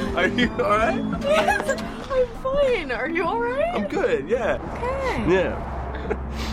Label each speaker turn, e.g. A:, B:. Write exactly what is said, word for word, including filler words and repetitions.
A: Are you alright?
B: Yes, I'm fine. Are you alright?
A: I'm good, yeah.
B: Okay.
A: Yeah.